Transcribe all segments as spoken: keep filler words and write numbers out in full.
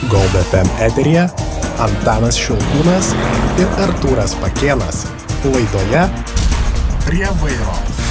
Gold F M eteryje Antanas Šilkūnas ir Artūras Pakėnas. Laidoje Prie vairo.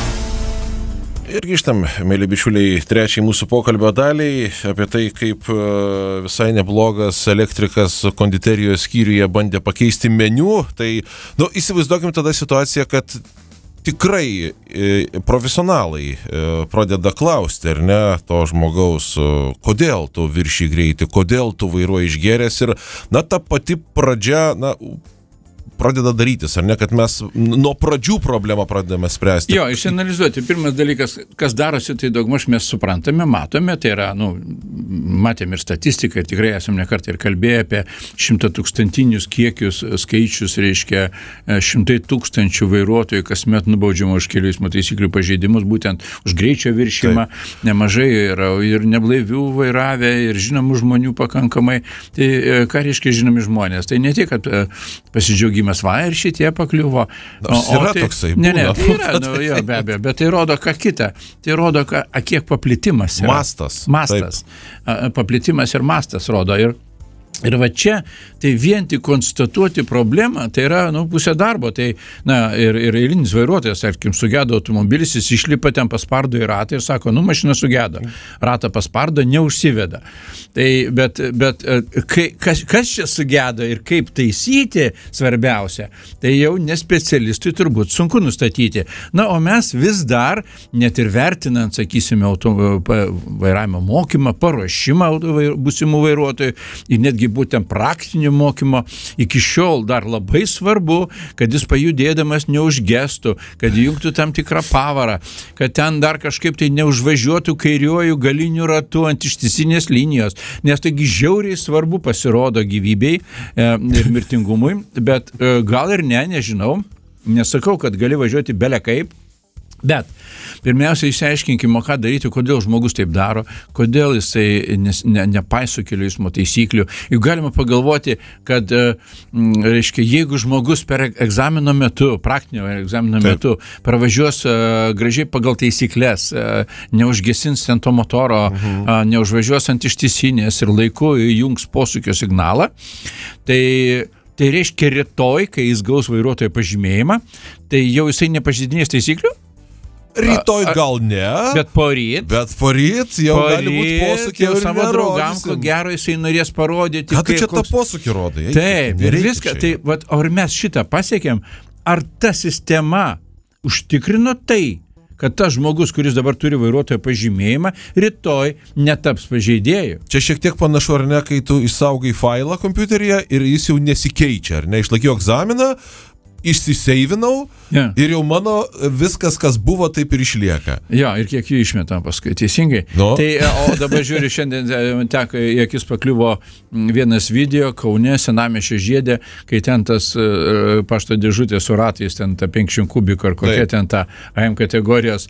Ir grįžtam, mėly bičiuliai, trečiai mūsų pokalbio daliai apie tai, kaip visai neblogas elektrikas konditerijos skyriuje bandė pakeisti meniu. Tai, nu, įsivaizduokim tada situaciją, kad tikrai e, profesionalai e, pradeda klausti, ar ne, to žmogaus, kodėl tu viršį greitį, kodėl tu vairuoji išgėręs ir, na, ta pati pradžia, na, pradeda darytis, ar ne, kad mes nuo pradžių problemą pradedame spręsti. Jo, išanalizuoti. Pirmas dalykas, kas darosi, tai daugmaž mes suprantame, matome, tai yra, nu, matėme ir statistiką, ir tikrai esame nekart ir kalbėję apie šimtatūkstantinius kiekius, skaičius, reiškia, šimtai tūkstančių vairuotojų kasmet nubaudžiama už kelių eismo taisyklių pažeidimus, būtent už greičio viršymą, taip. Nemažai yra ir neblaivių vairavę, ir žinomų žmonių pakankamai. Tai ką reiškia žinomi žmonės? Tai ne tik, kad pasidžiaugimas va ir šitie pakliuvo. Nors o, yra tai, toksai būna. Ne, ne, tai yra, nu, jo, be abejo, bet tai rodo ką kitą. Tai rodo, ką, a, kiek paplitimas yra. Mastas. Mastas. A, paplitimas ir mastas rodo. Ir Ir va čia, tai vien tik konstatuoti problemą, tai yra, nu, pusė darbo, tai, na, ir, ir eilinis vairuotojas, tarkim, sugedo automobilis, jis išlipa ten paspardo į ratą ir sako, nu, mašina sugedo, ratą paspardo, neužsiveda. Tai, bet, bet kai, kas, kas čia sugedo ir kaip taisyti, svarbiausia, tai jau nespecialistui turbūt sunku nustatyti. Na, o mes vis dar, net ir vertinant, sakysime, auto, vairavimo mokymą, paruošimą būsimų vairuotojų, ir netgi būtent praktinio mokymo, iki šiol dar labai svarbu, kad jis pajudėdamas neužgestų, kad įjungtų tam tikrą pavarą, kad ten dar kažkaip tai neužvažiuotų kairiuoju galiniu ratu ant ištisinės linijos, nes taigi žiauriai svarbu pasirodo gyvybei e, ir mirtingumui, bet e, gal ir ne, nežinau, nesakau, kad gali važiuoti bele kaip, bet pirmiausia, išsiaiškinkime, ką daryti, kodėl žmogus taip daro, kodėl jisai nes, ne, nepaiso kelių eismo taisyklių. Juk galima pagalvoti, kad, reiškia, jeigu žmogus per egzamino metu, praktinio egzamino taip. metu, pravažiuos uh, gražiai pagal taisyklės, uh, neužgesins ten to motoro, uh-huh. uh, neužvažiuos ant ištisinės ir laiku įjungs posūkio signalą, tai tai reiškia rytoj, kai jis gaus vairuotojo pažymėjimą, tai jau jisai nepažeidinės taisyklių? Rytoj gal ne, bet poryt, bet poryt jau poryt, gali būti posūkį jau savo draugam, ko gero jisai norės parodyti. Ką tu čia koks... tą posūkį rodai? Taip, ir viską, tai, vat, ar mes šitą pasiekėm, ar ta sistema užtikrino tai, kad tas žmogus, kuris dabar turi vairuotojo pažymėjimą, rytoj netaps pažeidėju. Čia šiek tiek panašu, ar ne, kai tu išsaugai failą kompiuteryje ir jis jau nesikeičia, ar ne, išlaikiau egzaminą, išsiseivinau yeah. ir jau mano viskas, kas buvo, taip ir išlieka. Jo, ir kiek jų išmetam paskui, teisingai. No. Tai, o dabar žiūri, šiandien teko, į akis pakliuvo vienas video Kaune, Senamiesčio žiede, kai ten tas uh, pašto dėžutė su ratais, ten ta penkiasdešimt kubikų ar kokia taip. ten ta A M kategorijos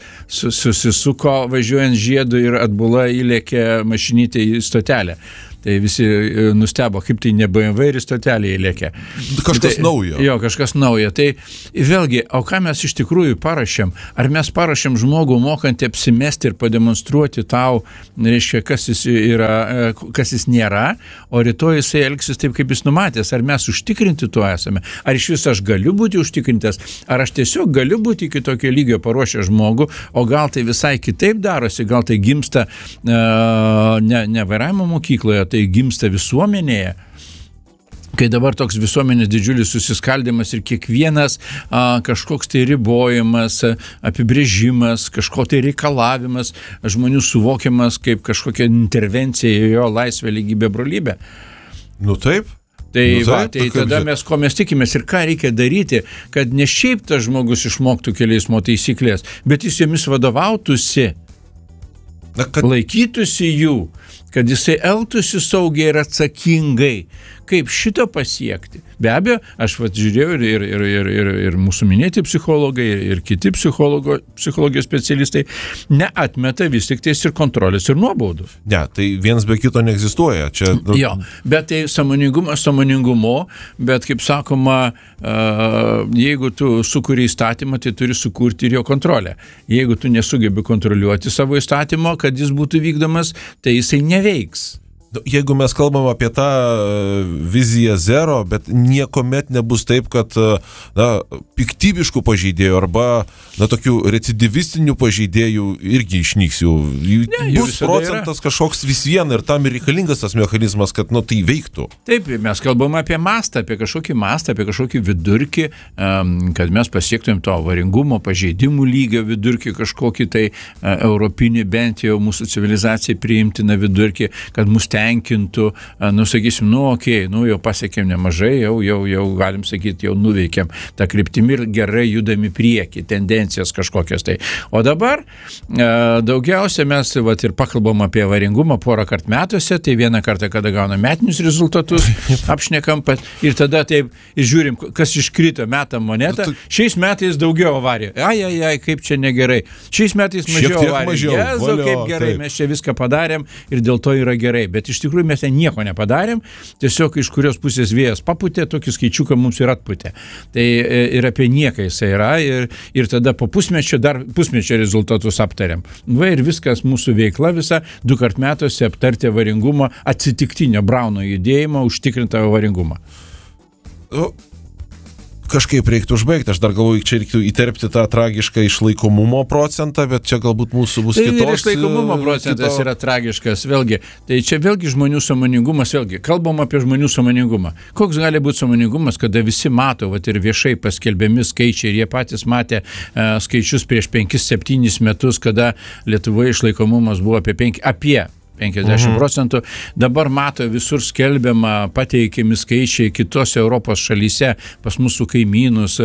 susisuko važiuojant žiedu ir atbula įlėkė mašinytė į stotelę. Tai visi nustebo, kaip tai ne B M W ir stotelė įlėkė. Kažkas tai, naujo. Jo, kažkas naujo. Tai vėlgi, o ką mes iš tikrųjų parašėm? Ar mes parašėm žmogų mokantį apsimesti ir pademonstruoti tau, reiškia, kas jis yra, kas jis nėra, o rytoj jisai elgsis taip, kaip jis numatęs? Ar mes užtikrinti tuo esame? Ar iš vis aš galiu būti užtikrintas? Ar aš tiesiog galiu būti iki tokio lygio paruošę žmogų, o gal tai visai kitaip darosi, gal tai gimsta uh, ne, ne vairavimo mokykloje, tai gimsta visuomenėje, kai dabar toks visuomenės didžiulis susiskaldimas ir kiekvienas a, kažkoks tai ribojimas, apibrėžimas, kažko tai reikalavimas žmonių suvokiamas kaip kažkokia intervencija į jo laisvę, lygybę, brolybę. Nu taip. Tai, nu, va, taip, tai tada mes ko mes tikimės ir ką reikia daryti, kad ne šiaip tas žmogus išmoktų kelių eismo taisyklės, bet jis jomis vadovautųsi, Na, kad... laikytųsi jų, kad jisai elgtųsi saugiai ir atsakingai. Kaip šito pasiekti? Be abejo, aš vat žiūrėjau ir, ir, ir, ir, ir, ir mūsų minėti psichologai, ir, ir kiti psichologo, psichologijos specialistai neatmeta vis tik tais ir kontrolės, ir nuobaudų. Ne, tai vienas be kito neegzistuoja. Čia... Jo, bet tai sąmoningumas sąmoningumo, bet kaip sakoma, jeigu tu sukuri įstatymą, tai turi sukurti ir jo kontrolę. Jeigu tu nesugebi kontroliuoti savo įstatymo, kad jis būtų vykdomas, tai jisai neveiks. Jeigu mes kalbam apie tą viziją zero, bet niekuomet nebus taip, kad na, piktybiškų pažeidėjų arba na, tokių recidivistinių pažeidėjų irgi išnyks jų. Ne, bus procentas yra kažkoks vis vien ir tam ir reikalingas tas mechanizmas, kad nu, tai veiktų. Taip, mes kalbam apie mastą, apie kažkokį mastą, apie kažkokį vidurkį, kad mes pasiektumėm to avaringumo, pažeidimų lygio vidurkį, kažkokį tai europinį, bent jau mūsų civilizacijai priimtiną vidurkį, kad mus tenkintų, nu, sakysim, nu, okei, okay, nu, jau pasiekėm nemažai, jau, jau, jau, galim sakyti, jau nuveikėm tą kryptimį ir gerai judami prieki, tendencijas kažkokias tai. O dabar e, daugiausia mes, vat, ir pakalbam apie avaringumą porą kart metuose, tai vieną kartą, kada gaunam metinius rezultatus, apšnekam pat, ir tada taip, ir žiūrim, kas iškrito, metam monetą, šiais metais daugiau avarijų, ai, ai, ai, kaip čia negerai, šiais metais mažiau avarijų, Jezu, kaip gerai, taip. Mes čia viską padarėm ir dėl to yra gerai, bet iš tikrųjų mes ten nieko nepadarėm, tiesiog iš kurios pusės vėjas paputė, tokį skaičiuką mums ir atputė. Tai ir apie nieką jisai yra ir, ir tada po pusmečio dar pusmečio rezultatus aptariam. Va ir viskas mūsų veikla visa, du kart metuose aptarti avaringumą, atsitiktinio Brauno judėjimo, užtikrintą avaringumą. O... Kažkaip reiktų užbaigti, aš dar galvoju, čia reiktų įterpti tą tragišką išlaikomumo procentą, bet čia galbūt mūsų bus tai kitos. Tai išlaikomumo procentas kito... yra tragiškas, vėlgi. Tai čia vėlgi žmonių sąmoningumas, vėlgi, kalbam apie žmonių sąmoningumą. Koks gali būti sąmoningumas, kada visi mato, vat, ir viešai paskelbiami skaičiai, ir jie patys matė e, skaičius prieš penkis septynis metus, kada Lietuvoje išlaikomumas buvo apie penki, apie penkiasdešimt procentų. Dabar mato visur skelbiama, pateikiami skaičiai kitose Europos šalyse, pas mūsų kaimynus,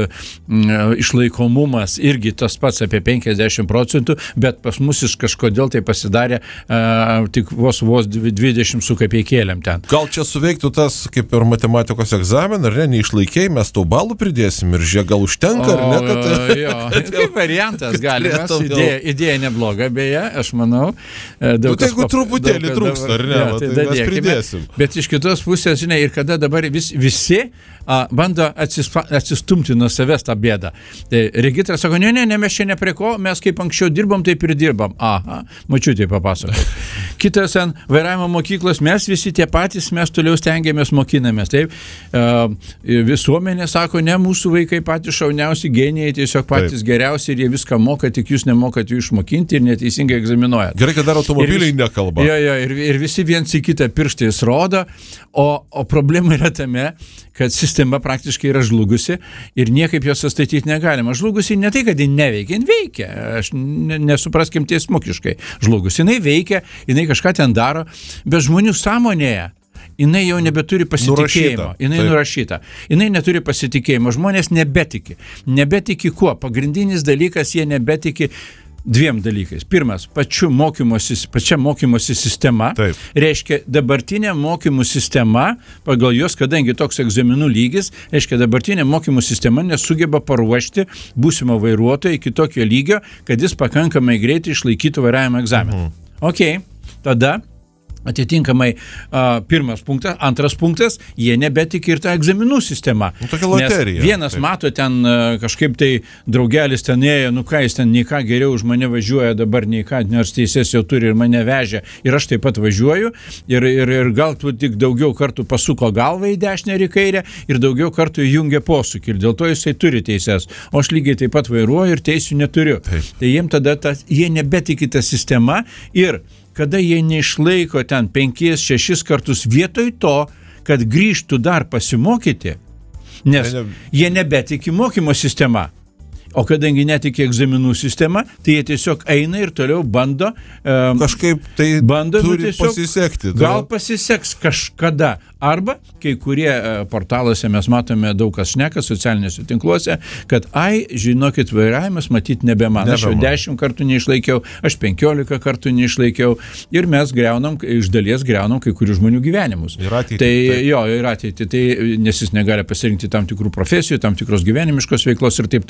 išlaikomumas irgi tas pats apie penkiasdešimt procentų, bet pas mus iš kažkodėl tai pasidarė a, tik vos vos dvidešimt su kapeikėlėm ten. Gal čia suveiktų tas, kaip ir matematikos egzaminą, ar ne, neišlaikėjai, mes tų balų pridėsim ir žiūrėk, gal užtenka, ar ne? Kad... Jo, kaip variantas galimas, idėja, idėja nebloga, beje, aš manau. Daug nu, tai jeigu truputėlį trūksta, ar ne, ja, tai, tai mes pridėsim. Bet iš kitos pusės, žinai, ir kada dabar vis, visi a, bando atsispa, atsistumti nuo savęs tą bėdą. Tai Regitra sako, ne, ne, ne, mes čia ne prie ko, mes kaip anksčiau dirbom, taip ir dirbam. Aha, mačiutė papasakot. Kitas ant vairavimo mokyklos, mes visi tie patys, mes toliau stengiamės mokinamės. Taip, a, visuomenė sako, ne, mūsų vaikai patys šauniausi, genijai, tiesiog patys taip. Geriausi ir jie viską moka, tik jūs nemokat jų išmokinti ir neteisingai egzaminuojat. Gerai, kad dar automobiliai vis, nekalba. Jo, jo, ir, ir visi viens į kitą pirštais rodo, o, o problema yra tame, kad sistema praktiškai yra žlugusi ir niekaip jos atstatyti negalima. Žlugusi ne tai, kad ji neveikia, ji veikia. Aš nesupraskim tiesmukiškai. Žlugusi, jinai veikia, jinai kažką ten daro, bet žmonių sąmonėje jinai jau nebeturi pasitikėjimo. Nurašyta. Jinai Taip. nurašyta. Jinai neturi pasitikėjimo. Žmonės nebetiki. Nebetiki kuo? Pagrindinis dalykas, jie nebetiki dviem dalykais. Pirmas, pačiu mokymosi, pačia mokymosi sistema. Taip. Reiškia, dabartinė mokymų sistema, pagal jos, kadangi toks egzaminų lygis, reiškia, dabartinė mokymų sistema nesugeba paruošti būsimo vairuotojo iki tokio lygio, kad jis pakankamai greitai išlaikytų vairavimo egzaminą. Mhm. Ok, tada atitinkamai a, pirmas punktas, antras punktas, jie nebetiki ir tą egzaminų sistemą. Nu, tokia loterija. Nes vienas taip. Mato ten a, kažkaip tai draugelis ten ėjo, nu ką jis ten nei ką geriau už mane važiuoja dabar, nei ką, nors teisės jau turi ir mane vežia ir aš taip pat važiuoju ir, ir, ir gal tu tik daugiau kartų pasuko galvą į dešinę ir į kairę ir daugiau kartų įjungia posūkį ir dėl to jisai turi teisės, o aš lygiai taip pat vairuoju ir teisių neturiu. Taip. Tai jiem tada tas, jie nebetiki tą sistemą ir kada jie neišlaiko ten penkis, šešis kartus vietoj to, kad grįžtų dar pasimokyti, nes jie nebetiki mokymo sistema. O kadangi netiki egzaminų sistema, tai jie tiesiog eina ir toliau bando um, kažkaip tai bando, turi nu, tiesiog, pasisekti. Gal pasiseks kažkada. Arba kai kurie uh, portaluose mes matome daug kas šneka socialiniuose tinkluose, kad ai, žinokit, vairavimas matyt nebe man. Aš jau dešimt kartų neišlaikiau, aš penkiolika kartų neišlaikiau ir mes greunam, iš dalies greunam kai kurių žmonių gyvenimus. Ir ateitį. Tai taip. jo, ir ateitį. Tai nes jis negali pasirinkti tam tikrų profesijų, tam tikros gyvenimiškos veiklos ir taip toliau.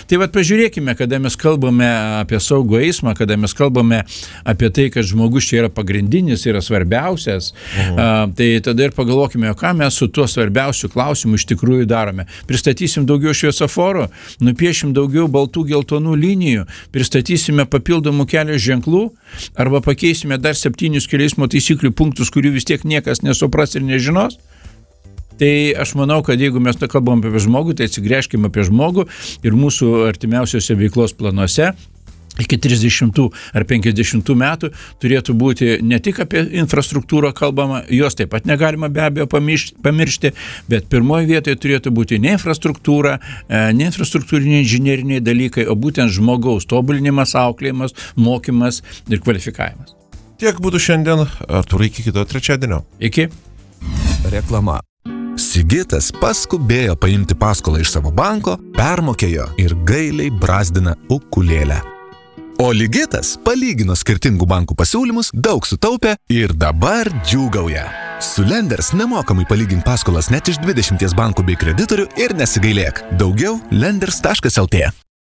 Tai vat pažiūrėkime, kada mes kalbame apie saugų eismą, kada mes kalbame apie tai, kad žmogus čia yra pagrindinis, yra svarbiausias, mhm. a, tai tada ir pagalvokime, ką mes su tuo svarbiausiu klausimu iš tikrųjų darome. Pristatysim daugiau šviesoforų, nupiešim daugiau baltų geltonų linijų, pristatysime papildomų kelio ženklų, arba pakeisime dar septynius kelių eismo taisyklių punktus, kurių vis tiek niekas nesupras ir nežinos. Tai aš manau, kad jeigu mes kalbam apie žmogų, tai atsigręžkime apie žmogų ir mūsų artimiausiose veiklos planuose iki trisdešimtų ar penkiasdešimtų metų turėtų būti ne tik apie infrastruktūrą kalbama, jos taip pat negalima be abejo pamiršti, bet pirmoje vietoje turėtų būti ne infrastruktūra, ne infrastruktūriniai inžineriniai dalykai, o būtent žmogaus tobulinimas, auklėjimas, mokymas ir kvalifikavimas. Tiek būtų šiandien, Artūrai, iki kito trečiadienio. Iki. Reklama. Sigitas paskubėjo paimti paskolą iš savo banko, permokėjo ir gailiai brazdina ukulėlę. O Ligitas palygino skirtingų bankų pasiūlymus, daug sutaupė ir dabar džiūgauja. Su Lenders nemokamai palygink paskolas net iš dvidešimties bankų bei kreditorių ir nesigailėk. Daugiau lenders taškas lt.